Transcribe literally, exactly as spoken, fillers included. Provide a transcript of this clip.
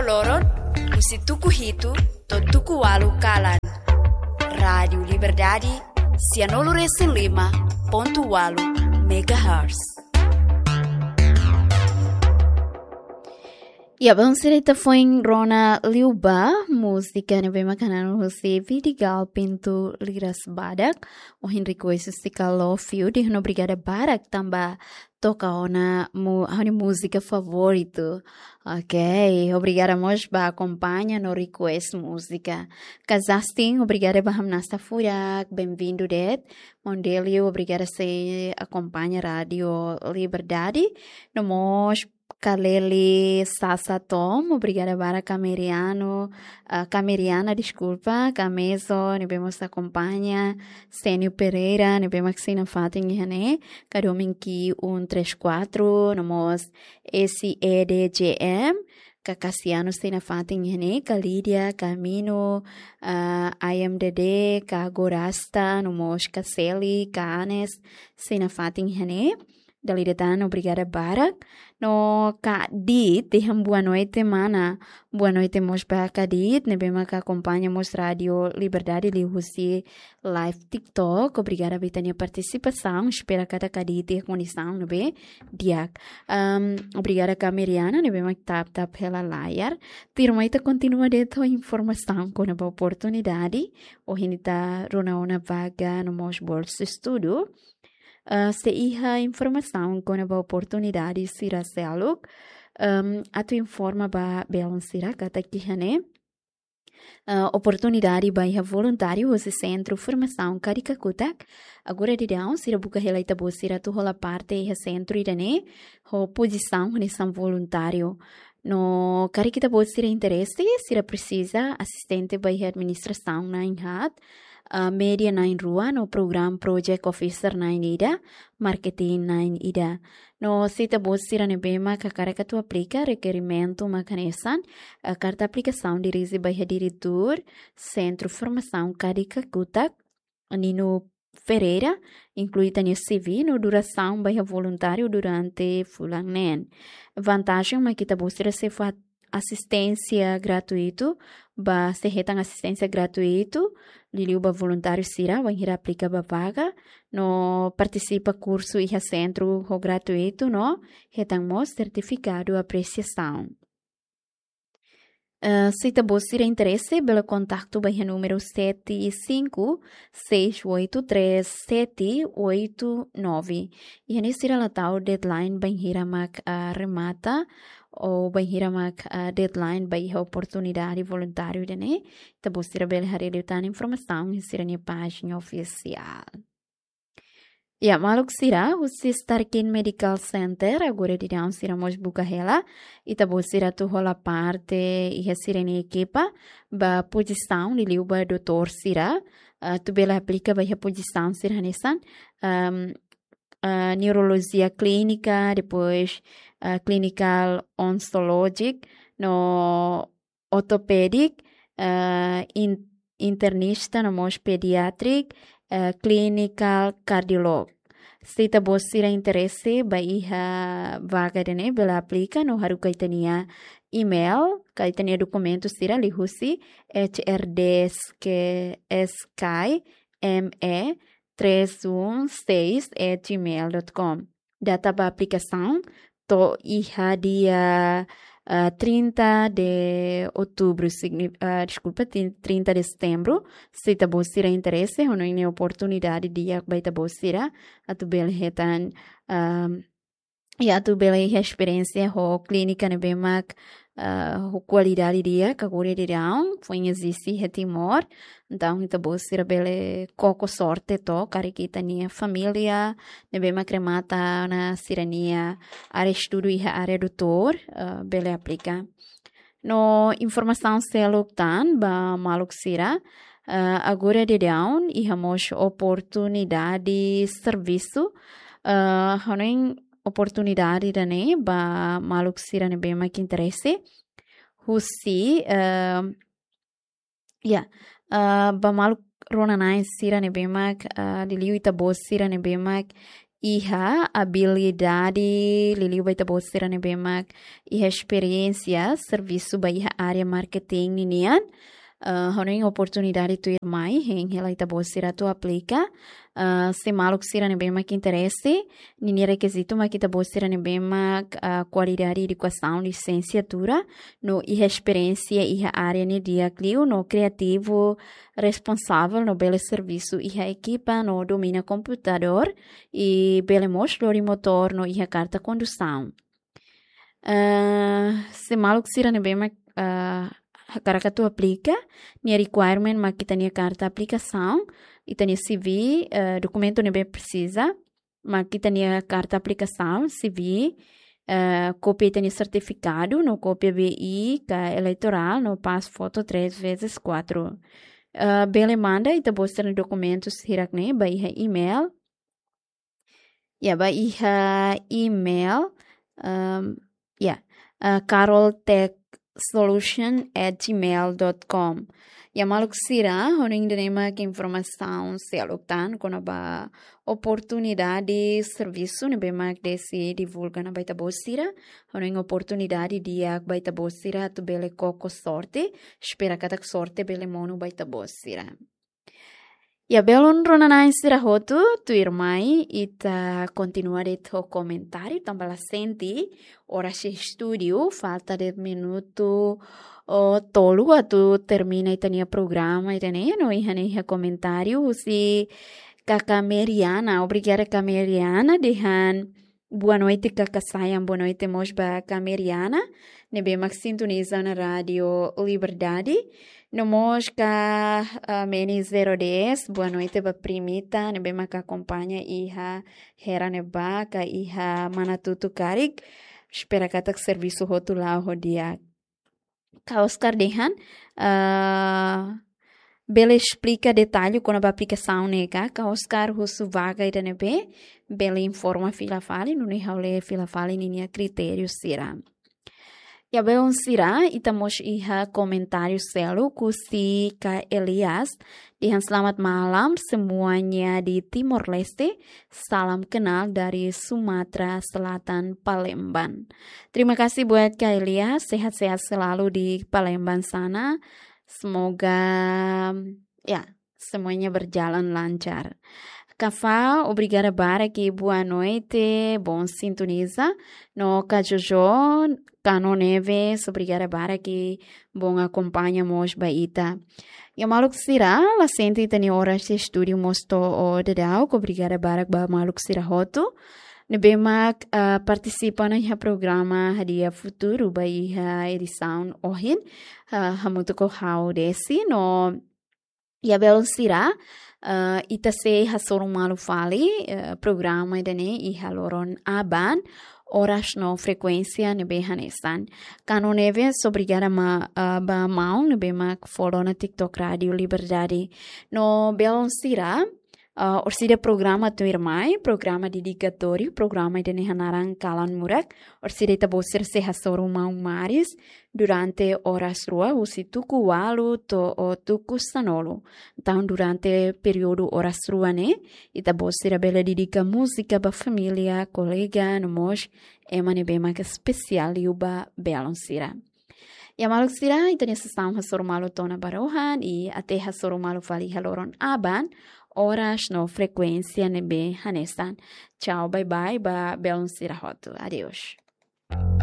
loron, usi tuku hitu, to tuku walu kalan. Rádio Liberdade, cianolo recém lima, ponto walu, megahertz. Ya, bang cerita foi Rona Liuba, música na bem makanan José Vidigal Pinto Liras Badak, o Henrico Estica Lofio, de no Brigada Barak tamba toca ona mu a música favorito. Ok, obrigada mos ba acompanha no request música. Casasting, obrigada ba hamnasta furak, bem-vindo det. Mondelio, obrigada se acompanha Rádio Liberdade. No mos Kaleli Sasa Tom, obrigada para Cameriano, uh, Cameriana, desculpa, Cameso, ne vemos acompanha, Sênio Pereira, ne vemos que se não fatem né, Cadominki um três quatro, nomos S E D G M, Cacassiano se não fatem né, Calidia, Camino, uh, I M D D, Cagorasta, nomos Caseli, Canes, se não fatem né, Dali detan, obrigada Barak. No Kadit, diham boa noite, mana. Boa noite, mos para Kadit. Nebema que acompanhamos Rádio Liberdade li Husi live TikTok. Obrigada Betânia participação. Espera cada Kadit ter condição, nebe? Diak. Um, obrigada Cameriana, nebema que tap tap pela layar. Tirmaita continua dentro informação com a oportunidade. O hinita rona una vaga no mos bolso estudo. Uh, se iha informação com a oportunidade sira seluk um, atu informa ba belon sira kata kihane uh, oportunidade ba iha voluntário ose centro formação karika kutak agora de down sira buka helaita bo sira tu rola parte iha centro idane ho posição nisan voluntário no karikita bo sira interesse sira precisa assistente ba iha administração na inhat Uh, media nine rua no program project officer nine ida marketing nine ida no sita bosira nebema kakara tu aplica requerimento macanesan a carta aplicação dirige by diretor centro formação kadika kutak Nino Ferreira incluída no C V no duração by voluntário durante fulang vantagem mas kita bosira se fa assistência gratuito ba se retan assistência gratuito liliuba voluntário sira vai ir aplica ba vaga no participa curso e centro ho gratuito no retan mo certificado apreciação Uh, se te você interesse, pelo contato vai número sete cinco seis oito três sete oito nove. E nesse relatório deadline vai hiramak a remata ou vai hiramak a deadline vai a oportunidade voluntário de né. Te você bel harilutan informação em sira página oficial. Ya, maluk sira, usi Starkin Medical Center, agora de down sira mos buka hela, ita bo sira tu rola parte e sira ni equipa, ba posição ni liuba doutor sira, uh, tu bela aplica ba posição sira nisan, um, uh, neurologia clínica, depois uh, clinical oncologic, no orthopedic, uh, in, internista, no mos pediatric, Uh, clinical cardiolog. Se ta bosira interesse ba iha vaga dene bela aplica no haru kaitania email kaitania documento sira lihusi hrds que sky me três um seis at gmail ponto com. Data ba aplicação to iha dia Uh, trinta de outubro, uh, desculpa, trinta de setembro, se ta bosira interesse, ou não é oportunidade de ir para bosira, a tu bela retan, um, e a tu bela experiência, ho clínica ne bemak, uh, ho qualidade dia, que agora de down, foi existe retimor, então ita bosira bela coco sorte to, cara que tania família, ne bemak cremata na sirania, área estudo e área doutor, uh, bela aplica. No informação seluktan ba maluk sira, uh, agora de down, e hamos oportunidade serviço, uh, honing oportunidade da ne ba maluk sira ne bema que interesse husi uh, yeah uh, ba maluk rona nai sira ne bema uh, diliu ita bos sira ne bema iha habilidade liliu baita bosira ne bemak iha experiência serviço ba iha área marketing ninian uh, honing oportunidade tu ir mai heng hela ita bosira tu aplica uh, se maluk sira ne bemak interesse nini requisito ma kita bosira ne bemak uh, qualidade de educação licenciatura no iha experiência iha área ne dia clio no criativo responsável no belo serviço iha equipa no domina computador e bele mostrori motor no iha carta condução. Uh, se maluk sira ne bema uh, karaka tu aplica nia requirement ma kita nia carta aplicação ita nia C V uh, documento ne be precisa ma kita nia carta aplicação C V uh, cópia ita nia certificado no cópia B I ka eleitoral no passo foto três vezes quatro. Uh, bele manda ita bostra documentos hirakne ba iha email ya ba iha email um, ya yeah. uh, caroltechsolution at gmail dot com ya maluk sira honing denema que informação se aloktan kona ba oportunidade serviço ne bemak desi divulga na baita bosira honing oportunidade dia baita bosira tu bele koko sorte espera katak sorte bele mono baita bosira ya belon ronana sira hotu tu irmai ita continuare to comentário tambala senti ora se studio falta de minuto o tolu atu termina itania programa itania no ihane iha comentário si Kakak Meriana, obrigada Kakak Meriana, dengan boa noite Kakak sayang, boa noite mosba Kakak Meriana, nebe mak sintoniza na rádio Liberdade, no mosca uh, Meni zero dez, boa noite ba primita, nebe mak acompanha iha Hera neba, ka iha Manatutu Karik, espera katak serviço rotulau rodia. Ka Oscar Dehan, uh, Bele explica detalhe quando a aplicação nega, que Oscar Russo vaga e nebe, Bele informa fila fale, não é haule fila fale nem critério será. Ya bele um sira, itamos iha comentário selo, kusi ka Elias, dihan selamat malam semuanya di Timor Leste, salam kenal dari Sumatera Selatan Palembang. Terima kasih buat Kak Elias, sehat-sehat selalu di Palembang sana. Semoga ya semuanya berjalan lancar. Kafa, obrigada bara que boa noite, bom sintoniza. No Cajojo, Cano Neves, obrigada bara que bom acompanha mos baita. E a maluk sira, la sente tani horas de estúdio mosto o dedau, obrigada bara ba maluk sira hoto. Nebemak uh, participa na programa Hadia Futuro ba iha edição ohin uh, hamutu ko hau desi no ya belo sira uh, ita se hasoru malu fali uh, programa idane iha loron aban horas no frequência nebe hanesan kano neves obrigada ma uh, ba mau nebemak follow na TikTok Radio Liberdade no belo sira Uh, orsida programa tu irmai, programa dedicatório, programa de Nehanaran Kalan Murak, orsida tabosir se hasoru mau maris, durante horas rua, usi tuku walu to o tuku sanolo. Então, durante período horas rua ne, itabosir bela dedica música ba família, colega, nomos, emane bema que especial yuba belon sira. E a maluk sira, itania sesam hasoru malu tona barohan, e até hasoru malu fali haloron aban, horas no frequência nebe hanesan. Tchau, bye bye, ba belon sirahoto. Adeus.